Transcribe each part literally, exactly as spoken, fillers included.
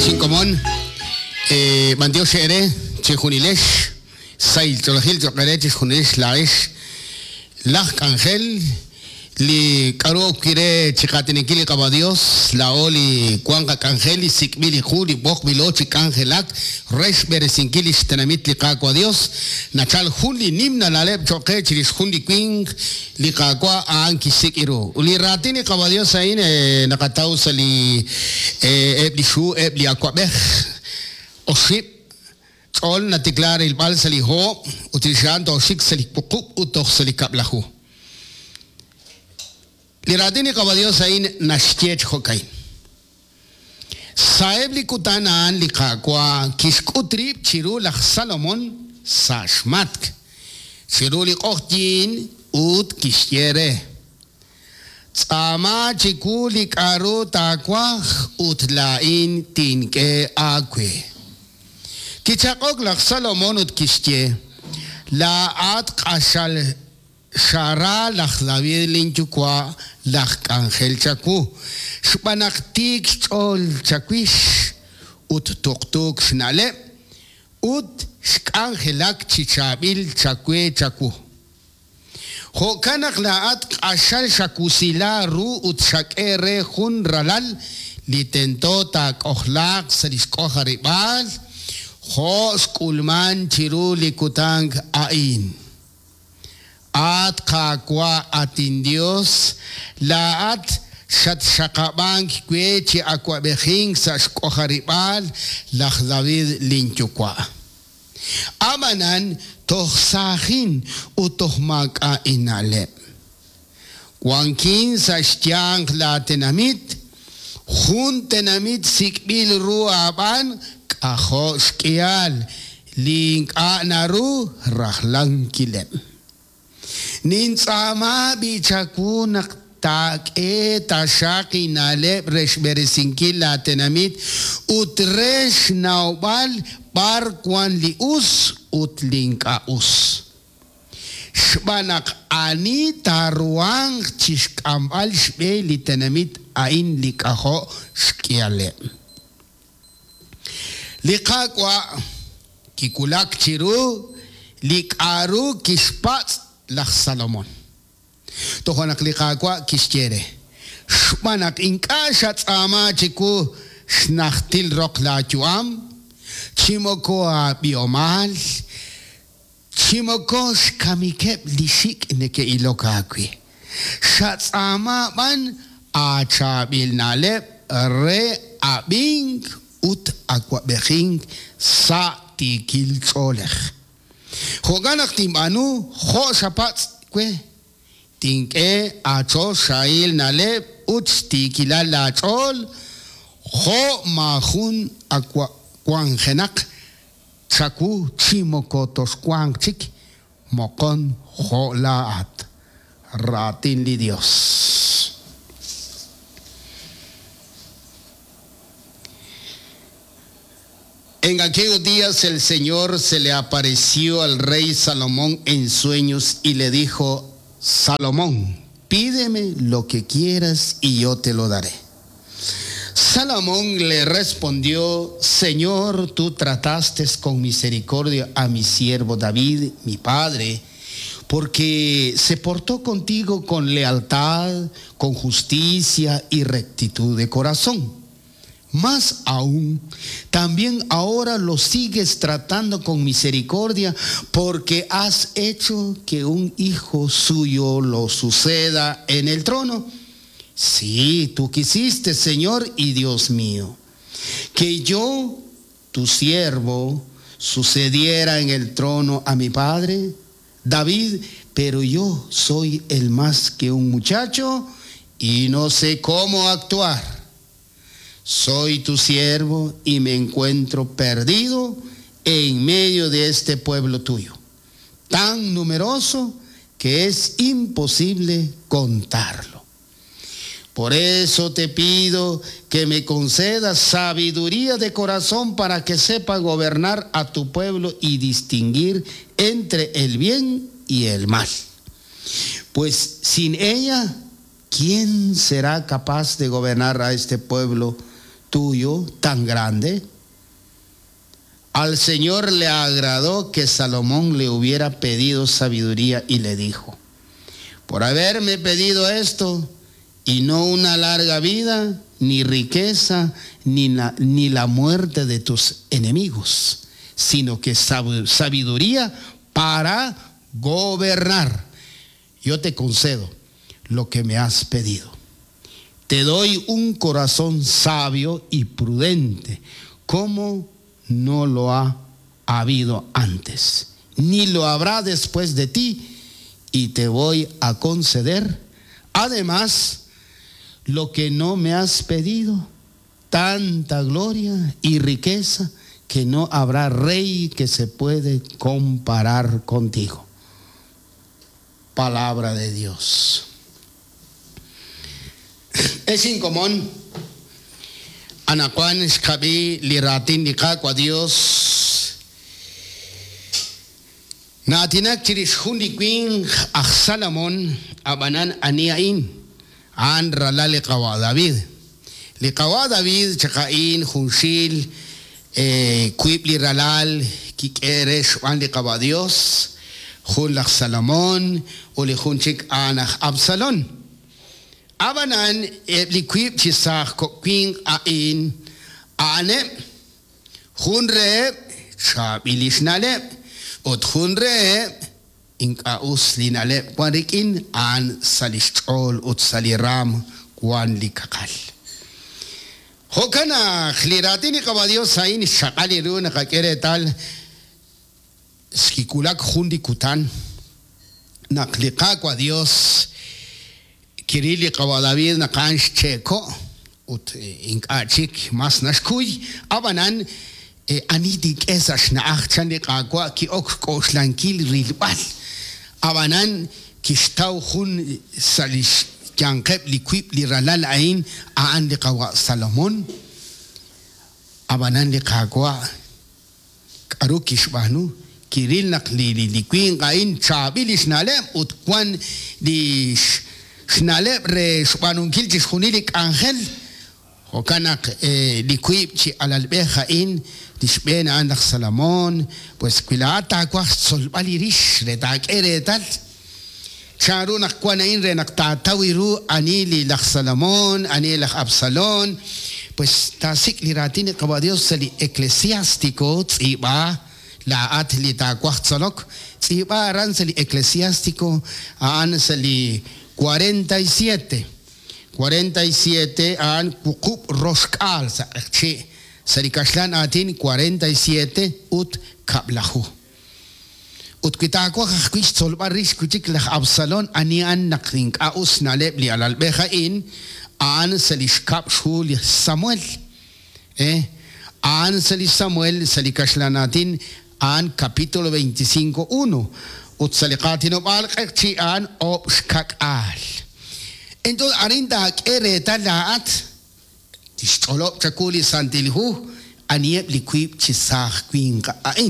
Sinkomon, Mandio Shere, Chihunilesh, Sail Tolahil Jokarech, Hunilesh Laish, Lach Angel, Li Karo Kire, Chikatinekili Cabadios, Laoli, Quanga Angeli, Sikmili Huli, Bok Milochi Kangelak, Resh Beresinkili, Stenamit Likakwa Dios, Nachal Huli, Nimna Laleb Chokech, Hundi Queen, Likakwa, Anki Sikiru. Uli Ratini Cabadios Ain, Nakatausa Li Eblishu, Ebli Aquabech, Oship. All na tiklar il bal saliho utilizando shik salik pukup utoh salikap lahu. Liradini kabadios ain nashkiet hokai. Saeb likutanaan likakwa kiskutrip chiru lak Salomon sashmatk. Chiru likohtin ut kishiere. Tsama chiku likaru takwa utlain tinke akwe. Kichakok lak Salomon ut kishtie la at qashal shara lak David linchukwa lak Angel chaku shpanaktik chol chakwish ut tuktuk shnale ut shkangelak chichabil chakwe chaku hokanak la at qashal shakusila ru ut shakere hun ralal litento tak ohlak saliskoharibal Hos kulman chiru likutang ain. At kakwa atin Dios. La at shat shakabang kwe chi akwa behing sa shkoharibal lak David linchukwa. Amanan toh sahin utoh maka inalep. Wankin sa shtiang la tenamit. Hun tenamit sikbil ruaban. Aho skial link a naru rahlang kilem nin sama bichaku naktak e tashaki nale resh beresinkil la tenamit utresh naubal bar kwan lius ut link a us shbanak ani taruang chishkambal shbe li tenamit ain likaho skiale Likakwa kikulak chiru likaru kishpat lak Salomon. Tohonak likakwa kishkere. Shmanak inkashat ama chiku shnachtil rok la chuam. Chimoko a biomal. Chimoko shkamikep lishik neke ilokakwi. Shat ama man achabil nalep re abing. Ut aqua behing sa tikil cholech. Hoganak timanu ho shapat kwe tinke acho shail nale ut tikila la chol ho mahun aqua kwangenak chaku chimokotos kwangchik mokon ho laat ratin li Dios. En aquellos días el Señor se le apareció al rey Salomón en sueños y le dijo: Salomón, pídeme lo que quieras y yo te lo daré. Salomón le respondió: Señor, tú trataste con misericordia a mi siervo David, mi padre, porque se portó contigo con lealtad, con justicia y rectitud de corazón. Más aún, también ahora lo sigues tratando con misericordia porque has hecho que un hijo suyo lo suceda en el trono. Sí, tú quisiste, Señor y Dios mío, que yo, tu siervo, sucediera en el trono a mi padre, David, pero yo soy el más que un muchacho y no sé cómo actuar. Soy tu siervo y me encuentro perdido en medio de este pueblo tuyo, tan numeroso que es imposible contarlo. Por eso te pido que me concedas sabiduría de corazón para que sepa gobernar a tu pueblo y distinguir entre el bien y el mal. Pues sin ella, ¿quién será capaz de gobernar a este pueblo tuyo tan grande? Al Señor le agradó que Salomón le hubiera pedido sabiduría y le dijo: por haberme pedido esto y no una larga vida, ni riqueza, ni la, ni la muerte de tus enemigos, sino que sabiduría para gobernar. Yo te concedo lo que me has pedido. Te doy un corazón sabio y prudente, como no lo ha habido antes, ni lo habrá después de ti, y te voy a conceder, además, lo que no me has pedido, tanta gloria y riqueza, que no habrá rey que se puede comparar contigo. Palabra de Dios. Es incomún anakuan iskabi liratin nikakwa Dios natinak chiris hundikwin ak Salomon abanan aniain an rala liqawa David liqawa David chakain hunshil kuip liralal kikeresh an liqawa Dios hunlak Salomon uli hunchik anak Absalón abanan liquip chisak kokwing ain ane hunre chabilis nale ot hunre inka uslinale parikin an salistol ut saliram kwan likakal hokana khliratini qabadio sain shaqali runa kakere tal skikulak hundi kutan nakliqa kwa Dios kirili qawa David na kansh cheko ut inkachik mas nashkuy abanan anidik esash na achchan liqaqwa ki ok koslankil rilbal abanan kishtaw khun salish kyanqeb liquip liralal ain aan liqawa Salomon abanan liqaqwa karu kishbanu kiril naqli liquin qain chabilis nalem ut kwan lish Shnaleb re shpanun kilchis junilik ángel o kanak liquip chi alalbeja in dishben andak Salomón pues kuilata kwach solbalirish retak eretal charunak kwanain renak tatawiru anili lak Salomón anili lak Absalón pues tasik liratini qabadios sali eclesiástico tsiba la atli ta kwach solok tsiba ran sali eclesiástico an sali cuarenta y siete cuarenta y siete an kukup roshkal sa che sarikashlan atin cuarenta y siete ut kablahu ut kitako khakwish solbarish kuchik la Absalón ani an nakring aus naleb li alal behain an salishkap shul Samuel eh an salish Samuel salikashlan atin an capítulo veinticinco uno ut salikatino balqek chi an obshkak al entonces arinda kere talaat tisholo chakuli santilhu aniep liquip chisach kwinga ain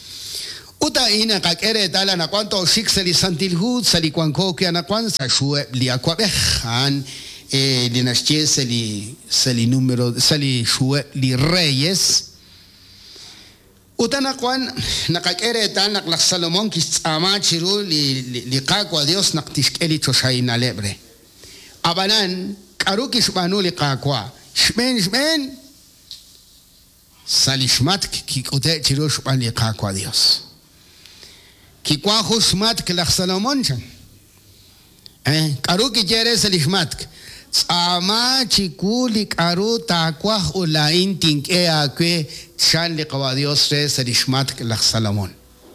uta ina ka kere talana kwanto shik sali santilhu sali kwanko kya na kwan sa shue li akwabeh an e dinastie sali sali numero sali shue li reyes utana kwan nakakere tal naklak Salomón kis ama chiru li liqaqwa Dios naktishkeli choshaina lebre abanan karuki shbanu liqaqwa shmen shmen salishmat kikute chiru shban liqaqwa Dios kikwa khushmat klak Salomón chan eh karuki jere salishmat ama chikuli karu takwa ulain tinke akwe shan liqawa Dios re salishmat klak Salomón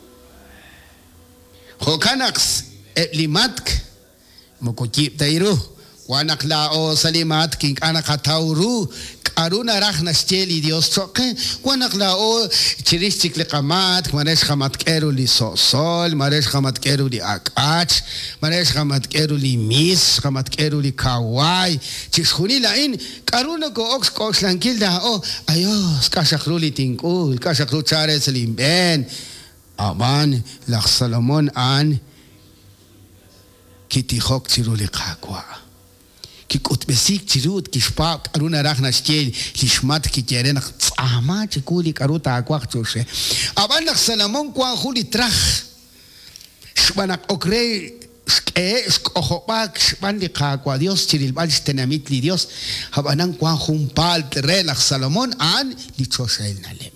hokanax limatk mokotip tairu wanak lao salimat king anak atauru karuna rakhna steli Dios choke wanak lao chirishtik liqamat manesh khamat keru li sol manesh khamat keru li akach manesh khamat keru li mis khamat keru li kawai chishkhuni lain karuna ko ox kox lankil da o ayo skashakru li tinkul kashakru chare salim ben aman lak Salomón an kitihok chiru liqaqwa kikut besik chirut kishpap aruna ragna shkel lishmat kikerena ama chikuli karuta akwak choshe abanak Salomón kwan juli traj shbanak okre eh ojopak shban li kwa Dios chiril bal stenamit li Dios habanan kwan jun pal relaj Salomón an li choshe el nalem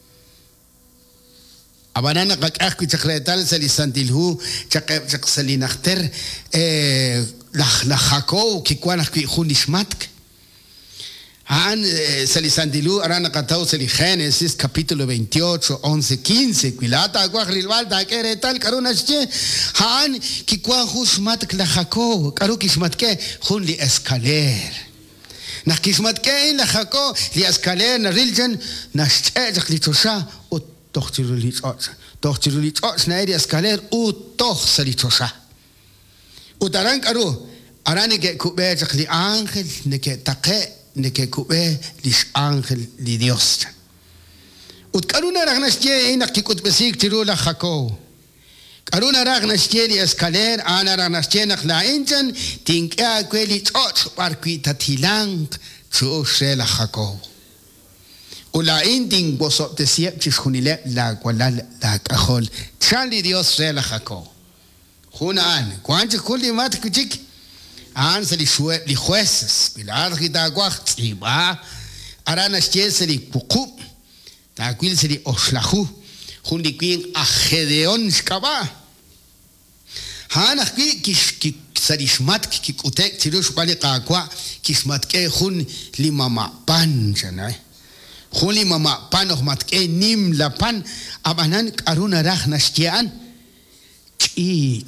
abanana qaq chakretal sali santilhu chaq chaq sali nakhter eh la la Jacob ki kwan ki jun ishmatk Han sali sandilu arana katau sali Génesis capítulo veintiocho, once, quince. Quilata guagril balda kere tal karuna che han ki kwa husmat la Jacob karu kismat ke hun li escaler. Na kismat ke la Jacob li escaler na riljan na shtej li tosha u tochtiru li tots. Tochtiru li tots na eri escaler u toch sali tosha. U daran karu arani ke kube li ángel ne ke taqe ne que kube lis ángel li Dios. Ut karuna ragnashje ina kikut besik tiru la Jacob. Karuna ragnashje li escaler ana ragnashje nak la injan tinka kweli tot barqui tatilang chu she la Jacob. Ula inding bosop de siep chishunile la kwala la kahol chali Dios she la Jacob. Hunan kwanche kuli mat kuchik an se li jueces pilar gita guach iba arana se li puku ta quil se li oslahu hun li quin a Gedeón skaba han akhi kish ki sarishmat ki kutek tirush bali qaqwa kismat ke hun li mama pan jana hun li mama pan ohmat ke nim la pan abanan aruna rahna shtian chi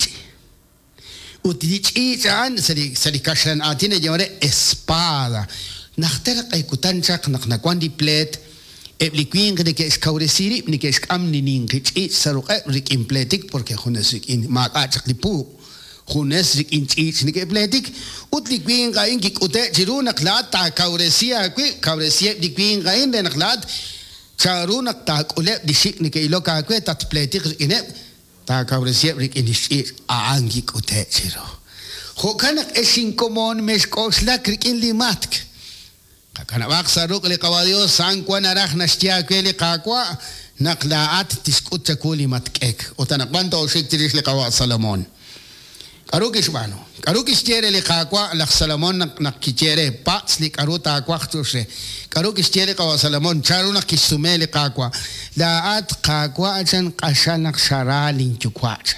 utilitzan sali sali kashan atine llamare espada nakhter qaykutan chaq naqnaqwan di plate ebliquin de que escauresiri ni que escamni nin que saruqa rik impletik porque hunesik in ma qachlipu hunesik in chich ni que pletik utliquin gain ki ute jiruna klata kauresia qui kauresia diquin gain de naklat charuna ta ule dishik ni que iloka que tat pletik ine ta kauresia rik in dish aangi ute jiro hokanak esin komon meskosla rik in limatk kana baksaruq li qawadio san kwana rahna shtia kweli qaqwa naqlaat tiskut takuli matkek utanaqbanto shiktrish li qawa Salomón karukish bano karukish tiere li qaqwa la Salomón naqkiere pats li karuta aqwaqtushe karukish tiere qawa Salomón charuna kisume li qaqwa la at qaqwa chan qashanak sharalin chukwach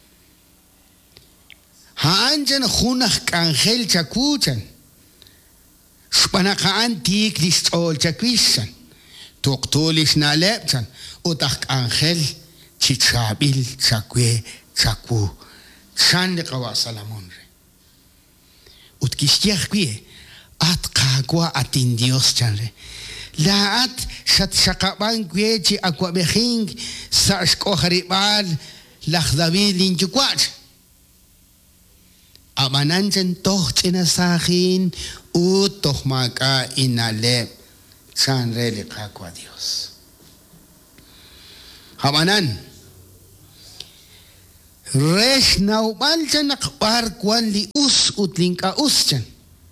hanjan khunak angel chakuchan Spanaka antik listol chakwishan. Toktolis na lepchan. Utak angel chichabil chakwe chaku. Chande kawa Salomón. Utkishtiach kwe. At kagwa atin Dios chanre. La at shat shakaban kwe chi akwa behing sa shkoharibal lakdabil inchukwach. Amananjan toch chinasahin utoh maka inale chanre le qaqwa Dios. Hamanan resh naubal chan akbar kwan li us utlinka us chan.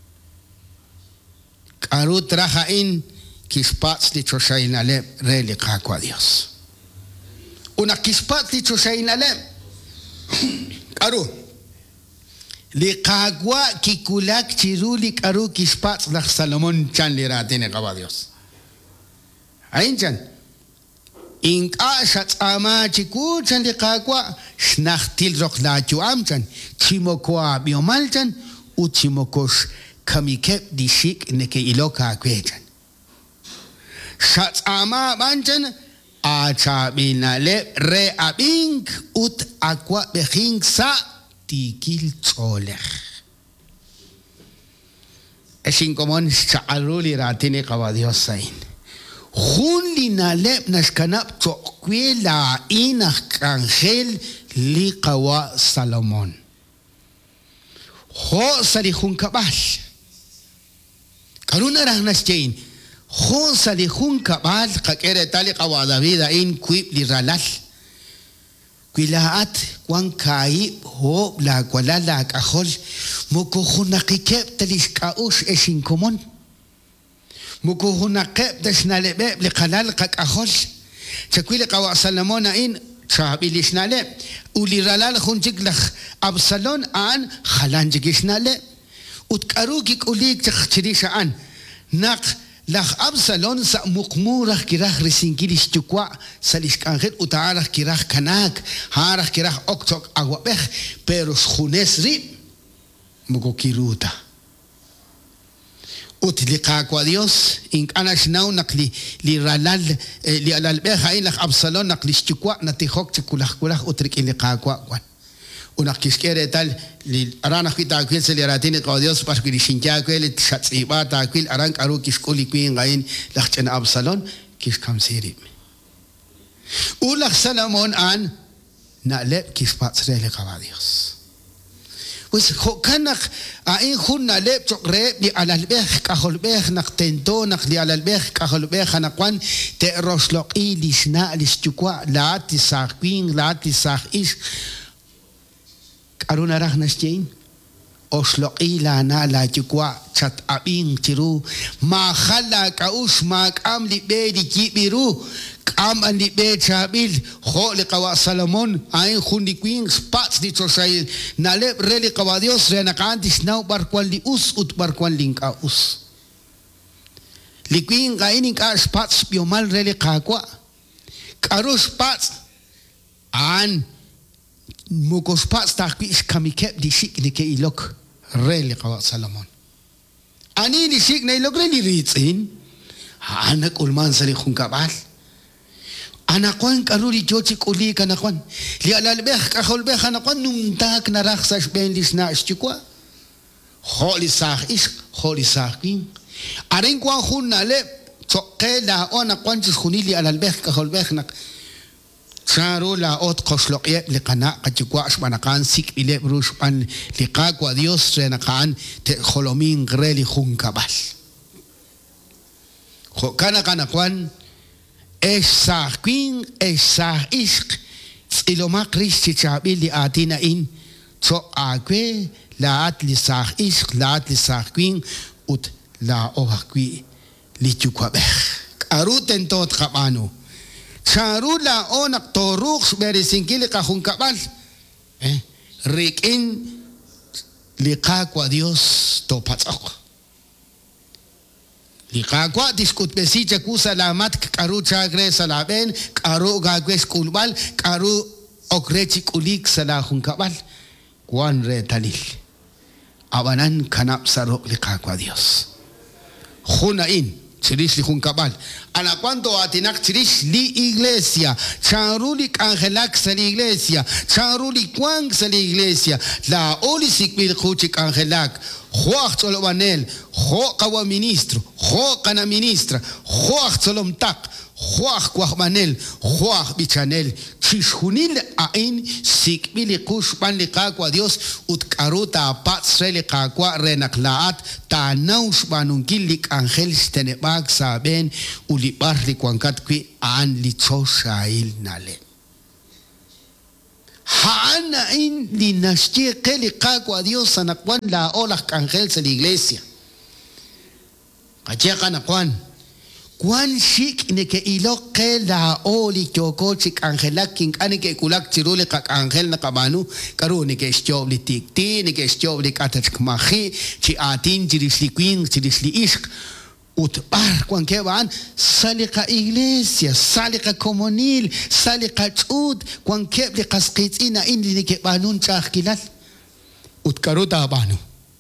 Karut rahain kispats li chosha inale re le qaqwa Dios. Una kispats li chosha inale karu li qaqwa kikulak chiruli karu kispats la Salomón chan li ratene qaba Dios. Ain chan inka shat ama chiku chan li qaqwa shnachtil rok la chuam chan chimokwa biomal chan u chimokosh kamikep dishik neke iloka kwe chan. Shat ama banchan acha binale re abing ut akwa behing sa tikil tsolech. Esin komon sha'aruli ratini qawa Dios sain. Hun li nalep nashkanap chokwe la inach angel li qawa Salomón. Ho sali hun kabal. Karuna rahnas jain. Ho sali hun kabal kakere tali qawa David ain kwip li ralal. Quilaat Juan Kai ho la cuala la cajol Moko hunakikep telis kaush eshin común Moko hunakep desnalebe le canal cacajol Chaquile kawa Salamona in Trabilishnale Uliralal hunjiglach Absalon an Halanjigishnale Utkarugik ulik chirisha an Nak Lach Absalon sa mukmurah kirah risingilis tukwa salis kanget utarah kirah kanak harah kirah oktok agwabeh pero shunesri mugokiruta utlika kwa Dios in anashnau nakli li ralal li alalbeh hain lach Absalon nakli tukwa natihok tikulah kulah utrik ilika kwa kwan una kiskere tal li arana kita kwel se li ratini kwa Dios pas kili shinja kwel shatsiba ta kwel aran karu kiskuli kwin gain lachchen Absalon kis kam siri ulach Salomon an na leb kis patsre le kwa Dios wis kanak ain khun na leb chokre li alalbeh ka holbeh nak tento nak li alalbeh ka holbeh anakwan te rosloqi li shna li stukwa la tisaq kwin la tisaq is Aruna rah nasjain Osloqi la na la jukwa chat abing tiru ma khala kaush ma kam li be di kibiru kam an li be chabil kho li qawa Salomon ain khundi queen spots di tosai na le reli qawa Dios re na kantis nau bar kwal li us ut bar kwal link us li queen gain ka spots biomal reli qaqwa karus spots an Mukos pas takwi is kamikep di shik ni ke ilok reli qawa Salomon. Ani di shik na ilok reli ritsin. Anak ulman sali khun kabal. Anakwan karuri jochi kuli kanakwan. Li alalbeh kakholbeh anakwan numtak na raksas bendis na istikwa. Kholi sakh is kholi sakhin. Arin kwa khun na le tsokke la onakwan jis khuni li alalbeh kakholbeh nak Saru la ot kosloqye liqana qachikwa ashmanakan sik ile brushpan liqaqwa Dios renakan te kholomin greli khunkabal kho kana kana kwan esaqin esaqishq iloma kristi chabili atina in so akwe la at li saqishq la at li saqin ut la ohaqwi li chukwabe aruten tot qabano Charula onak torux berisingkili kahun kabal. Eh, rikin liqaqwa Dios topatzaq. Liqaqwa diskut besicha ku salamat karu chagre salaben karu gagwes kulbal karu okrechi kulik salahun kabal. Kwan re talil. Abanan kanap sarok liqaqwa Dios. Hunain Chirish li junkabal. Ana cuando atinak chirish li iglesia. Chanruli angelak sa li iglesia. Chanruli kwang sa li iglesia. La oli sikbil kuchik angelak. Huach cholobanel. Ho kawa ministro. Ho kana ministra. Huach cholom tak. Huach kwach manel. Huach bichanel. Chishunil ain sikbil kushpan li kakwa Dios. Ut karuta apatsre li kakwa renaklaat. Ta naus banungkilik angel stenebag saben ulibar li kwankat kwi an li chosail nale. Haana in li nashti li kakwa Dios anakwan la olak angel sa la iglesia. Kachia kanakwan. Kwan shik ne ke ilok ke la oli kyoko chik angelak king ane ke kulak chirule kak angel na kabanu karu ne ke stiob li tikti ne ke stiob li katach kmahi chi atin chiris li queen chiris li ishq ut bar kwan ke ban salika iglesia salika komunil salika chud kwan ke li kasqit ina indi ne ke banun chakilal ut karu ta banu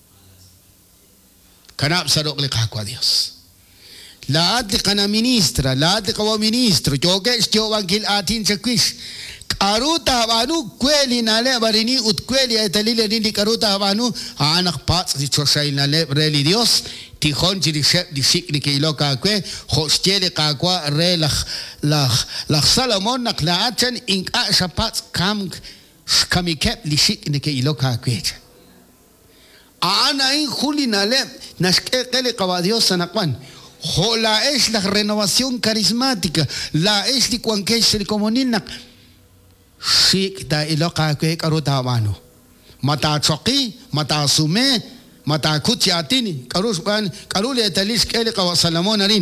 kanap sarok li kakwa Dios La adli kana ministra, la adli kawa ministro, joge stio wangil atin sakwish. Karuta banu kweli nale barini ut kweli etalile nindi karuta banu anak pats di chosai nale reli Dios tihon jiri shep di sik ni keiloka kwe hostiele kakwa re lach lach lach Salomon nak laachan inka shapats kam kamikep li sik ni keiloka kwe. Ana in juli nale nashke kele kawa Dios anakwan. La es la renovación carismática, la es li cuanquesh el comunil nak shik da iloka kwe karuta wano mata choki mata sume mata kutiatini karus ban karule talish kele ka Salomon rin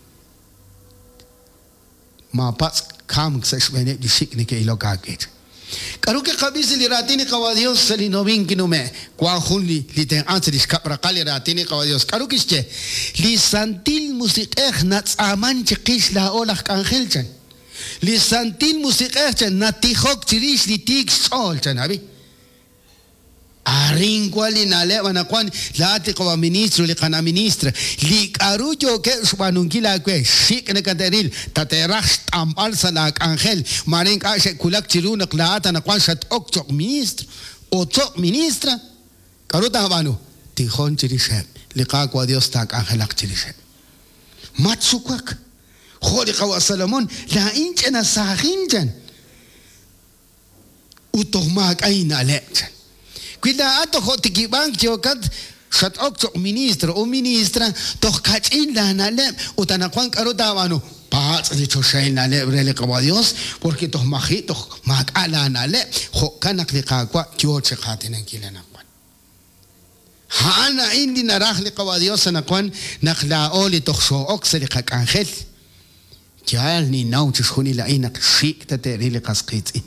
ma pas kam sa shbene di shik ne ke iloka kwe karu ke kabis li ratini ka Dios sali novin kinume kwa hunli li ten ansris kapra kali ratini ka Dios karu kische li santil musiqeh nats aman chiqish la olach kangelchan li santil musiqeh chan natihok chirish li tik sol chan abi arin kwali nale wana kwan lati kwa ministro li kana ministra li karujo ke spanungila kwe shik ne kateril taterach tampal salak angel marin ka she kulak chirunak laata na kwan shat okchok ministro otok ministra karuta habanu tihon chirishem li ka kwa Dios tak angelak chirishem matsukwak kholi kwa Salomon la inchana sahinjan utohmak aina lechan Cuida ato hotiki bank jokat shat okchok ministro o ministra to kachin la nalem utana kwan karota wano paats de choshain la lebre kwa Dios porque to majito mak ala nale ho kanak li kwa kyoche khatinen kilana kwan hana indi narah li kwa Dios na kwan nakla oli to sho okseli kak angel jal ni nau chkhuni la inak shik tateri li qasqiti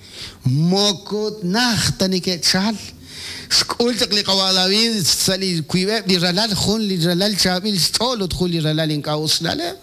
mokot nahtani ke chal قلت لك قوالوي سالي كويبه دي رلال خون لي رلال شابيل شولو تخول لي رلال انكاوس لا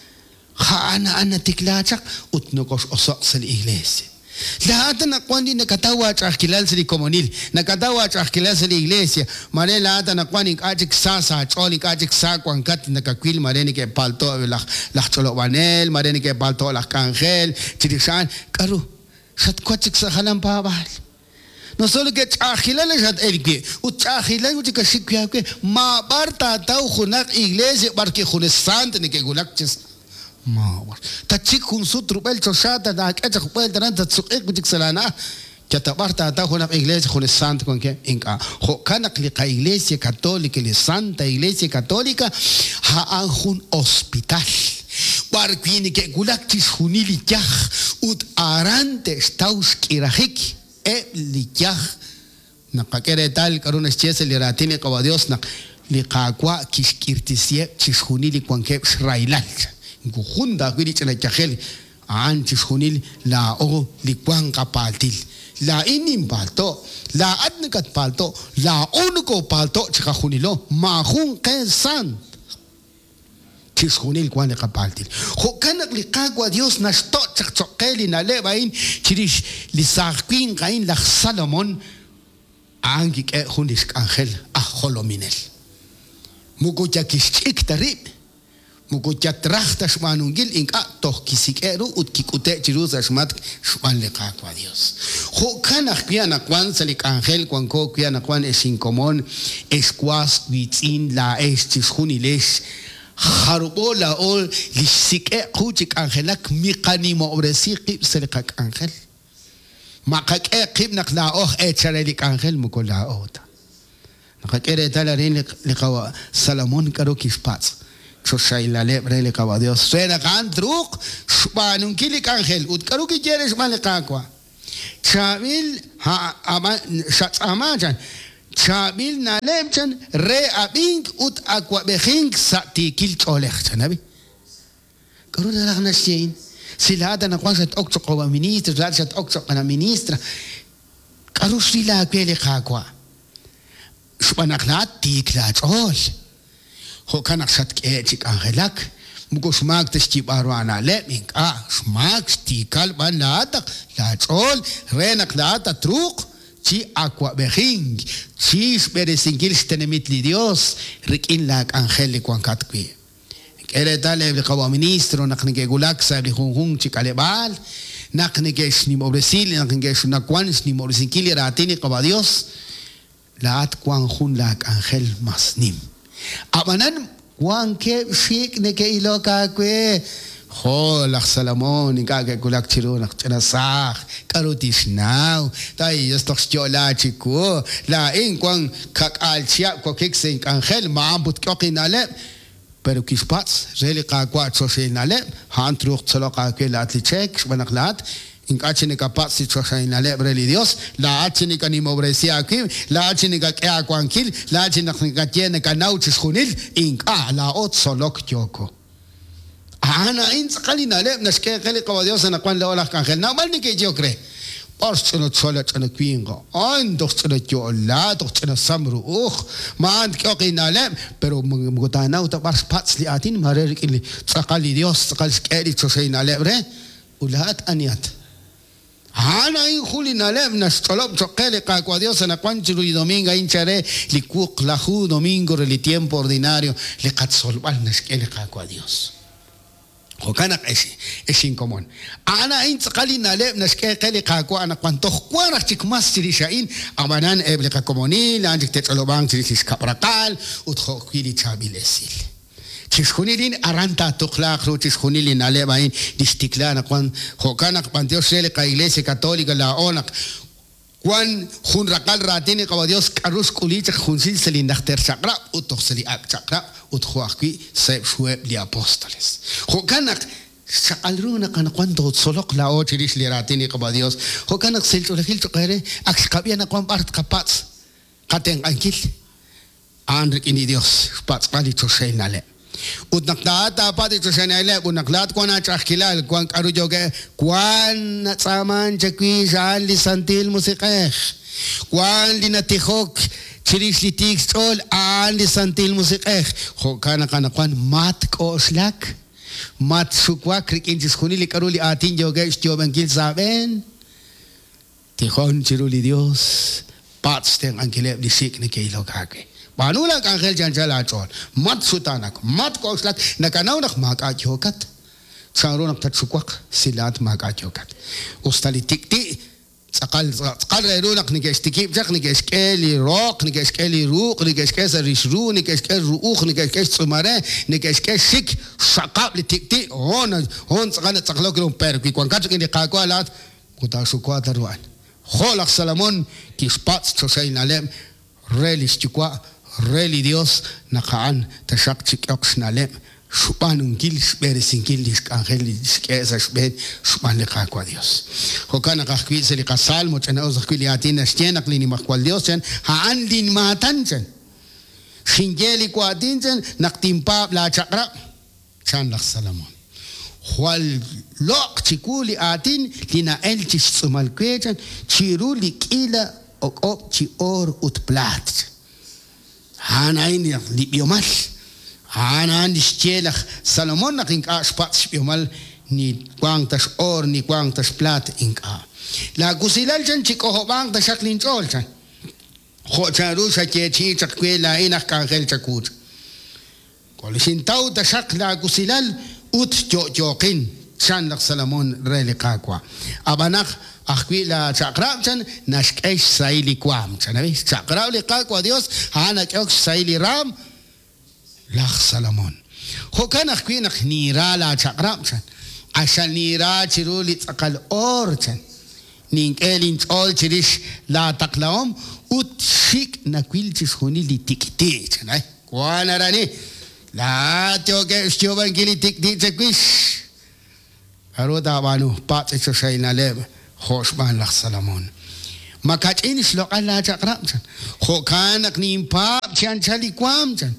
خانا انا تكلاتك وتنقش اصاص الاجليس لا انا قواني نكتاوا تشكيلال سلي كومونيل نكتاوا تشكيلال سلي اجليس مالي لا انا قواني اجك ساسا تشولي اجك سا كوانكات نكاكويل مالي كي بالتو لا لا تشولو وانيل مالي كي بالتو لا كانجيل تشيشان كارو شت كوتك سخلام بابال no solo que chahila le jat elke u chahila u que shikya ke ma barta ta khunak iglesia barke khune sant ne ke gulak chis ma war ta chik khun sutru bel choshata da ke ta khubel dan ta tsuq ku salana ke ta barta ta khunak iglesia khune sant kon ke inka kho kanak li ka iglesia católica li santa iglesia católica ha an khun hospital barke ni ke gulak chis khunili kah ut arante staus kirahik likyah nakakere tal karuna chese li ratini kwa Dios nak li kakwa kishkirtisie chishuni li kwanke srailal nguhunda kwili chana chakeli an chishuni la o li kwanka paltil la inim palto la adnikat palto la unuko palto chikahunilo mahun kesan chishuni li kwanka kapaltil hukanak li kakwa Dios nashto chakchokeli na lebain chirish li sarquin kain la Salomon angi ke hunis angel a holominel mugo jakischik tarib mugo jatrachta shmanungil inka toch kisikeru ut kikute chiruza shmat shman le kakwa Dios ho kana kwiana kwan salik angel kwan ko kwiana kwan esin komon esquas witin la estis huniles Harubola ol lisike kuchik angelak mikani mo obresi qib selikak angel makak e qib nakla oh e charelik angel mukola ota nakakere talarin likawa Salomon karo kispats choshay la lebre likawa Dios suena kan truk shpanun kilik angel ut karo ki jeres malikakwa chabil ha ama shats amajan chabil na lemchan re abing ut aqua behing sa tikil cholech nabi karuna lang na siyin sila ada na kwasat okchok wa ministra sat okchok na ministra karu sila kwele kakwa shpanaklat tikla chol ho kanak sat ke chik angelak mugo shmak tishti barwana leming ah shmak tikal ban la atak la chol re naklata truk chi aqua behing chi beresingil stenemit li Dios rikin lak angel kwan katkwi kere tale le kawa ministro nakne ke gulak sa li hung chi kalebal nakne ke shni mobresil nakne ke shna kwan shni mobresikil ratini kawa Dios la at kwan hun lak angel masnim abanan kwan ke shik ne ke iloka kwe ho la Salomon inga ke kulak chiru nak chana sah karutis now tai estos chola chiku la in kwan kak alchia ko kiksen angel maambut kokinale pero kispats reli ka kwa so shinale han truq tsalo ka ke latli check banaklat Incachi ni capaz si chosa en la lebre de Dios, la H ni can imobrecia aquí, la H ni ca cuanquil, la H ni ca tiene canauches junil, inca la ot solok yoko. Ana in sakali na leb na ske kali como Dios en la cual la ángel, no mal ni que yo cree. Porcho no chola chana quingo, an dos chana yo la, dos chana samru, uh, man que ok na leb, pero mugutana uta pars pats li atin marer kili sakali Dios sakali skeli chosa na lebre, ulat aniat. Ana in juli na leb na stolop chokele ka kwa Dios na kwanchiru y domingo inchere li kuk la ju domingo li tiempo ordinario le katsolbal na skele ka kwa Dios. Hokana esi es incomún. Ana in tsakali na leb na skele ka kwa na kwanto kwara chikmas sirishain amanan eble ka komoni la anjik tetsolobang siris kaprakal utho kwili chabilesil. Chiskunilin aranta tukla crucis kunilin alebain distiklana kwan hokana panteo sele ka iglesia católica la onak kwan hun rakal ratini ka Dios karus kulich hunsil selin dachter chakra utok seli ak chakra ut huaki se fue li apóstoles hokana sakalruna kana kwanto solok la ochiris li ratini ka Dios hokana selto lekil chokere ak kabiana kwan part kapats katen ankil andrik ini Dios pats kali chosel nale ut nakdata pati to senele un naklat ko na chakilal kwan karu joge kwan tsaman chakwi jan li santil musikeh kwan li natihok chiris li tikstol an li santil musikeh ho kana kana kwan mat ko slak mat sukwa krikin jiskuni li karu li atin joge stioben kil saben tihon chiruli Dios pats ten ankile li sik ne keilo kake Manula angel janjala chol mat sutanak mat koslak nakanaunak makatyokat sanrunak tatsukwak silat makatyokat ustali tikti sakal sakal rerunak ni kestikip jak ni keskeli rock ni keskeli ruq ni keskesa rishru ni keskel ruuq ni keskes tsumare ni keskes sik sakap li tikti hon hon sakal saklok rum per ki kwankat ni kakwalat kutasukwa taruan holak salamon kispats chosay nalem relis chukwa Reli Dios nakaan tashak chikoks nalem supanung gil spere singil disk angel disk esa sped supan le kwa Dios hokana kakwi se le salmo chana uzakwi atin stienak lini makwal Dios chen haan din matan chen singeli kwa din chen naktimpa la chakra chan lak salamon Hual lok chikuli atin lina el chisumal kwechen chiruli kila ok op chi or ut plat Hana ini libiomal, hana ini stielach Salomon nak ingka spat libiomal ni kuang tas or ni kuang tas plat ingka. La gusilal jan chiko hobang tas shaklin chol jan. Ho charu sa chechi chakwe la inak kangel chakut. Kolisin tau tas shak la gusilal ut jo jokin chan lak Salomon rele kakwa. Abanak Akwi la chakrab chan nashkesh saili kwam chan abis chakrab li kakwa Dios hana kyok saili ram lach Salomon hokan akwi nak nira la chakrab chan asal nira chiru li takal or chan ninkelin chol chirish la taklaom ut shik nakwil chishuni li tikti chan ay kwana rani la tioke stioban kili tikti chakwish arota banu pat echo sayna lebe Hoshban lak Salomon. Makat ini slok ala chakrab chan. Hokanak ni impap chan chali kwam chan.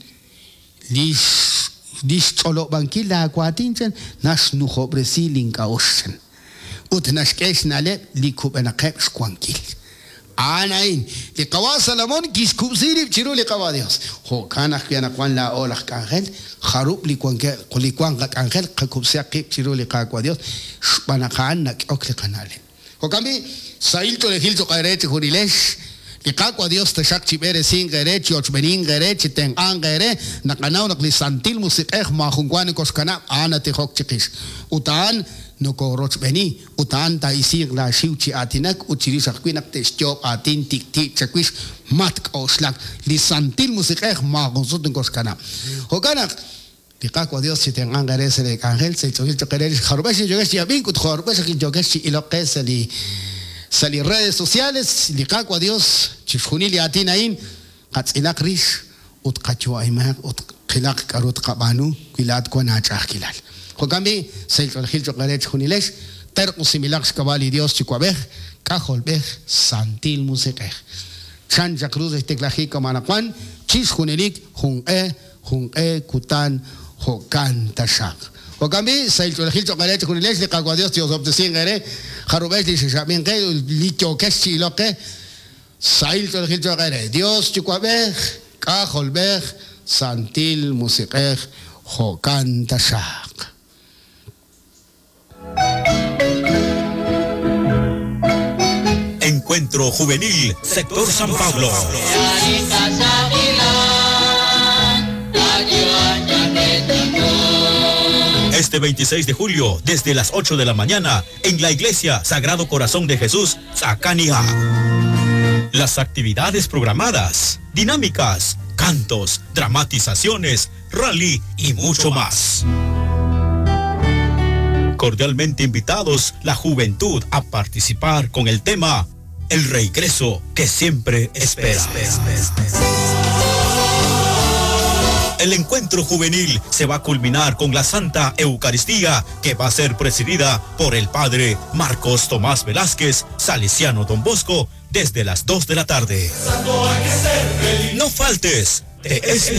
Lis lis cholok bangki la kwatin chan nas nuho bresiling kaos chan. Ut nas kes nale likub enakep skwankil. Anain li kawa Salomon kis kubsirib chiru li kawa Dios. Hokanak kya nakwan la olak kangel kharub li kwanke li kwanka kangel kakubsiak kip chiru li kakwa Dios. Banakaan nak okli kanale. Hokambi sailto de hilto kairete hurilesh likakwa Dios te shak chibere sin gere chioch benin gere chiten an gere nakanao nakli santil musikeh mahungwani koskana ana te hok chikis utan no ko roch beni utan ta isir la shiuchi atinak uchiri sakwinak te stop atin tik tik chakwis mat oslak li santil musikeh mahungsut koskana hokanak Likakwa Dios si tengan garese de ángel se chokil chokeres harbeshi yogeshi abinkut harbeshi yogeshi iloqes li sali redes sociales likakwa Dios chifunili atinain qatzilak rish ut qachu ayma ut qilak karut qabanu kilat ko na chakilal hokambi se chokil chokeres hunilesh terco similax cabali Dios chicuabej, cajolbej, santil musekej. Chanja cruz este clajica manacuan, chis junelik, jun e, jun e, kutan, jokan tashak. O cambi, sail to el hilcho galete junilex de cagua Dios Dios obtesien gere, jarubej de shamin que licho keshi lo que, sail to el hilcho gere, Dios chicuabej, cajolbej, santil musekej, jokan tashak. Encuentro Juvenil, Sector San Pablo. Este veintiséis de julio, desde las ocho de la mañana, en la Iglesia Sagrado Corazón de Jesús, Zacanías. Las actividades programadas, dinámicas, cantos, dramatizaciones, rally y mucho más. Cordialmente invitados la juventud a participar con el tema El regreso que siempre espera. El encuentro juvenil se va a culminar con la Santa Eucaristía, que va a ser presidida por el Padre Marcos Tomás Velázquez, Salesiano Don Bosco, desde las dos de la tarde. No faltes, te esperamos.